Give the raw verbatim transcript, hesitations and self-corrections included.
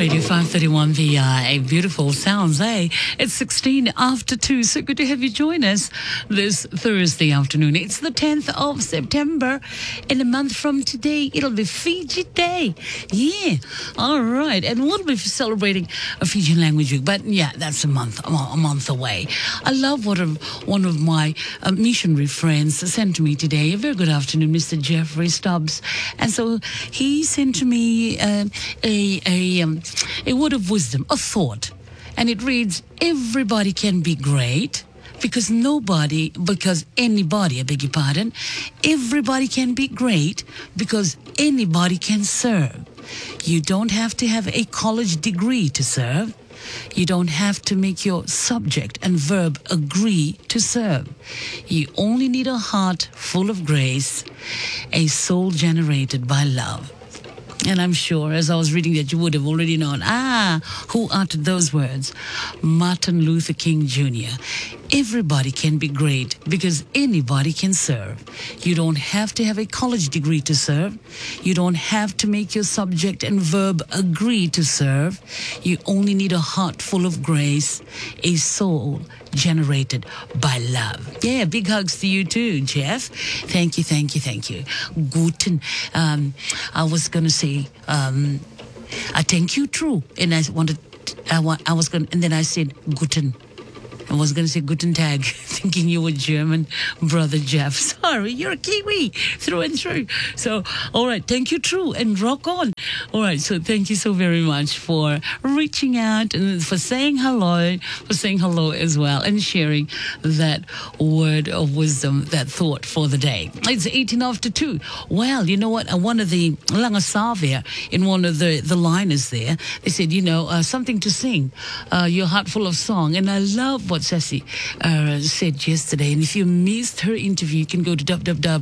Radio five thirty-one V I. Beautiful sounds, eh? It's sixteen after two. So good to have you join us this Thursday afternoon. It's the tenth of September. In a month from today, it'll be Fiji Day. Yeah. All right. And we'll be celebrating a Fijian language week. But yeah, that's a month, a month away. I love what a, one of my uh, missionary friends sent to me today. A very good afternoon, Mister Jeffrey Stubbs. And so he sent to me uh, a, a, um, a word of wisdom, a thought. And it reads, everybody can be great because nobody, because anybody, I beg your pardon, everybody can be great because anybody can serve. You don't have to have a college degree to serve. You don't have to make your subject and verb agree to serve. You only need a heart full of grace, a soul generated by love. And I'm sure, as I was reading that, you would have already known, ah, who uttered those words? Martin Luther King Junior Everybody can be great because anybody can serve. You don't have to have a college degree to serve. You don't have to make your subject and verb agree to serve. You only need a heart full of grace, a soul generated by love. Yeah, big hugs to you too, Jeff. Thank you, thank you, thank you. Guten. Um, I was going to say, um, I thank you, true. And I wanted, I, want, I was going, and then I said, Guten. I was going to say Guten Tag, thinking you were German, brother Jeff. Sorry, you're a Kiwi through and through. So, all right, thank you, true, and rock on. All right, so thank you so very much for reaching out and for saying hello, for saying hello as well, and sharing that word of wisdom, that thought for the day. It's eighteen after two. Well, you know what? One of the Langasavia, in one of the, the liners there, they said, you know, uh, something to sing, uh, your heart full of song. And I love what Sassy uh, said yesterday. And if you missed her interview, you can go to w w w